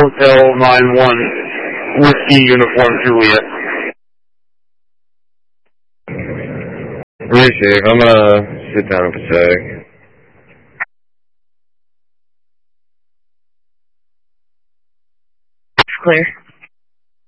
Hotel 91, Whiskey Uniform Juliet. Appreciate it. I'm gonna sit down for a sec. Clear.